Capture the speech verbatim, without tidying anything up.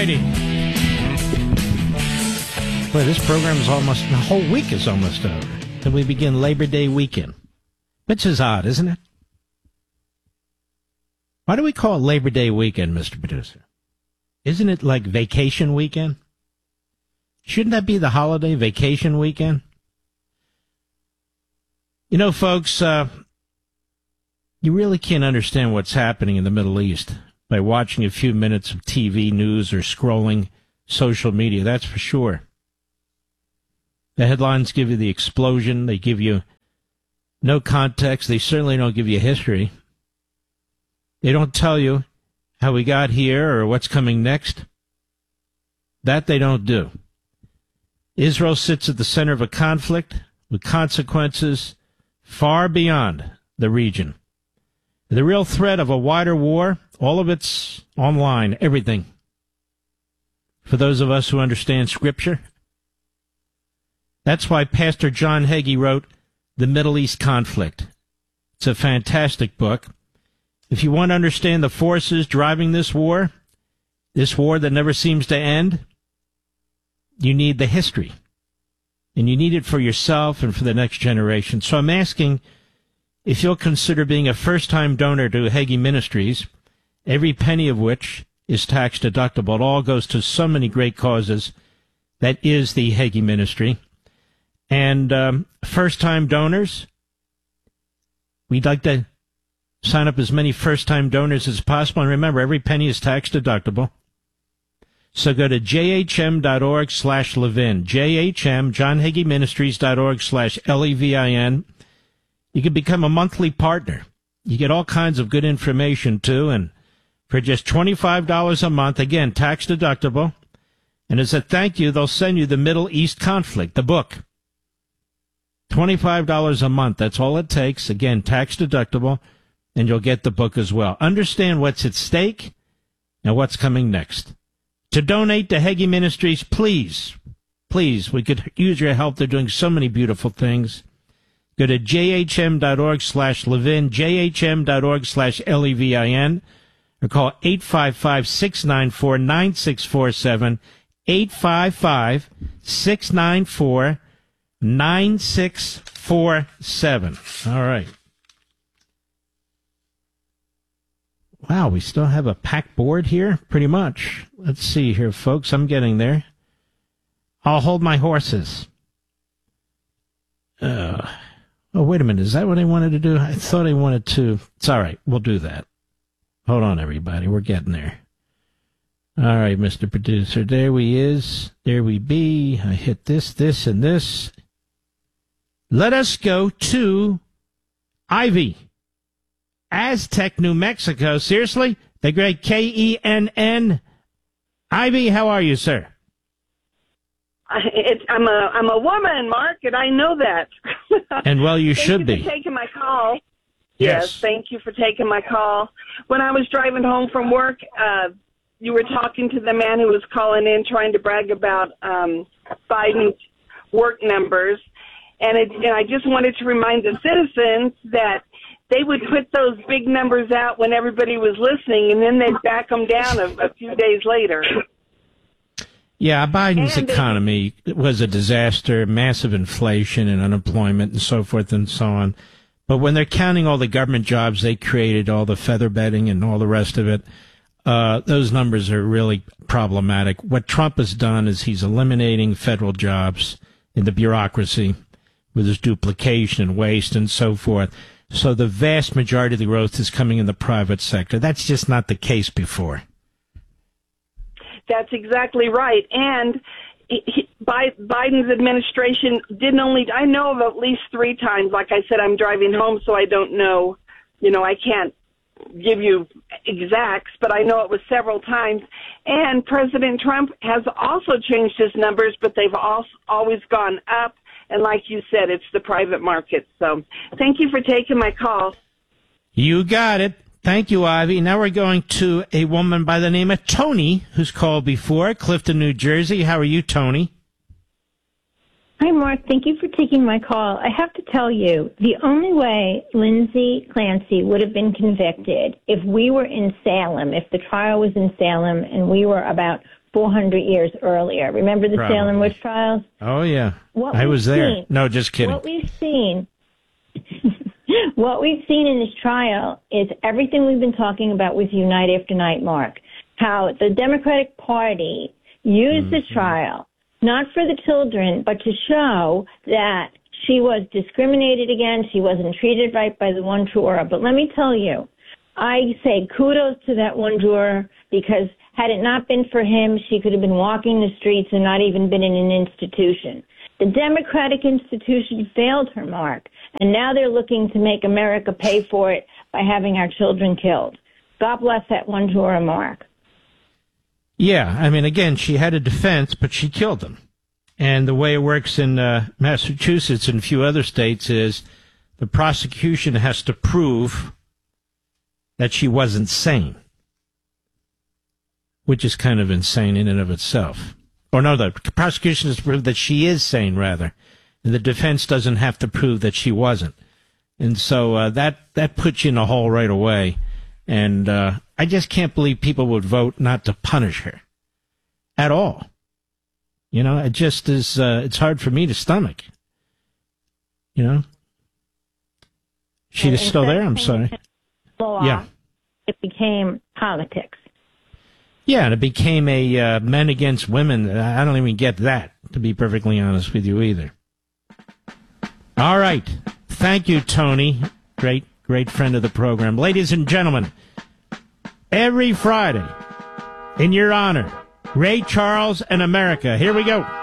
righty. Well, this program is almost, the whole week is almost over. Then we begin Labor Day weekend. Which is odd, isn't it? Why do we call it Labor Day weekend, Mister Producer? Isn't it like vacation weekend? Shouldn't that be the holiday vacation weekend? You know, folks, uh, you really can't understand what's happening in the Middle East by watching a few minutes of T V news or scrolling social media, that's for sure. The headlines give you the explosion. They give you no context. They certainly don't give you history. They don't tell you how we got here or what's coming next. That they don't do. Israel sits at the center of a conflict with consequences far beyond the region. The real threat of a wider war, all of it's online, everything. For those of us who understand Scripture, that's why Pastor John Hagee wrote The Middle East Conflict. It's a fantastic book. If you want to understand the forces driving this war, this war that never seems to end, you need the history. And you need it for yourself and for the next generation. So I'm asking if you'll consider being a first-time donor to Hagee Ministries, every penny of which is tax deductible. It all goes to so many great causes. That is the Hagee Ministry. And um, first-time donors, we'd like to sign up as many first-time donors as possible. And remember, every penny is tax deductible. So go to jhm.org slash Levin, jhm, John Hagee Ministries dot org slash L E V I N. You can become a monthly partner. You get all kinds of good information, too, and for just twenty-five dollars a month, again, tax deductible. And as a thank you, they'll send you the Middle East Conflict, the book. twenty-five dollars a month, that's all it takes. Again, tax deductible, and you'll get the book as well. Understand what's at stake and what's coming next. To donate to Hagee Ministries, please, please, we could use your help. They're doing so many beautiful things. Go to jhm.org slash Levin, jhm.org slash L E V I N, or call eight five five, six nine four, nine six four seven, eight five five, six nine four, nine six four seven. All right. Wow, we still have a packed board here? Pretty much. Let's see here, folks. I'm getting there. I'll hold my horses. Uh, oh, wait a minute. Is that what I wanted to do? I thought I wanted to. It's all right. We'll do that. Hold on, everybody. We're getting there. All right, Mister Producer. There we is. There we be. I hit this, this, and this. Let us go to Ivy. Aztec, New Mexico. Seriously? The great K E N N. Ivy, how are you, sir? I, it's, I'm a I'm a woman, Mark, and I know that. And well, you thank should you be. For taking my call. Yes. yes, thank you for taking my call. When I was driving home from work, uh, you were talking to the man who was calling in, trying to brag about um, Biden's work numbers, and, it, and I just wanted to remind the citizens that they would put those big numbers out when everybody was listening, and then they'd back them down a, a few days later. Yeah, Biden's and economy it, was a disaster, massive inflation and unemployment and so forth and so on. But when they're counting all the government jobs they created, all the feather bedding and all the rest of it, uh, those numbers are really problematic. What Trump has done is he's eliminating federal jobs in the bureaucracy with his duplication and waste and so forth. So the vast majority of the growth is coming in the private sector. That's just not the case before. That's exactly right. And he, Biden's administration didn't only, I know of at least three times, like I said, I'm driving home, so I don't know, you know, I can't give you exacts, but I know it was several times. And President Trump has also changed his numbers, but they've also always gone up. And like you said, it's the private market. So thank you for taking my call. You got it. Thank you, Ivy. Now we're going to a woman by the name of Tony, who's called before, Clifton, New Jersey. How are you, Tony? Hi, Mark. Thank you for taking my call. I have to tell you, the only way Lindsay Clancy would have been convicted if we were in Salem, if the trial was in Salem and we were about four hundred years earlier. Remember the Probably. Salem witch trials? Oh, yeah. What I we've was there. seen- No, just kidding. What we've seen, what we've seen in this trial is everything we've been talking about with you night after night, Mark. How the Democratic Party used Mm-hmm. the trial not for the children, but to show that she was discriminated against, she wasn't treated right by the one juror. But let me tell you, I say kudos to that one juror, because had it not been for him, she could have been walking the streets and not even been in an institution. The Democratic institution failed her, Mark, and now they're looking to make America pay for it by having our children killed. God bless that one juror, Mark. Yeah, I mean, again, she had a defense, but she killed them. And the way it works in uh, Massachusetts and a few other states is the prosecution has to prove that she wasn't sane, which is kind of insane in and of itself. Or no, the prosecution has to prove that she is sane, rather. And the defense doesn't have to prove that she wasn't. And so uh, that, that puts you in a hole right away. And uh, I just can't believe people would vote not to punish her at all. You know, it just is, uh, it's hard for me to stomach. You know? She And is still there? I'm instead of sorry. law, Yeah. It became politics. Yeah, and it became a uh, men against women. I don't even get that, to be perfectly honest with you, either. All right. Thank you, Tony. Great, great friend of the program. Ladies and gentlemen, every Friday, in your honor, Ray Charles and America. Here we go.